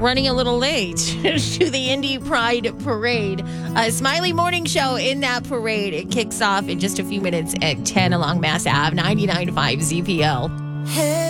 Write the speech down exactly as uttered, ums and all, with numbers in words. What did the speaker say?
running a little late to the Indy Pride Parade. A Smiley Morning Show in that parade. It kicks off in just a few minutes at ten along Mass Ave, ninety-nine point five Z P L. Hey.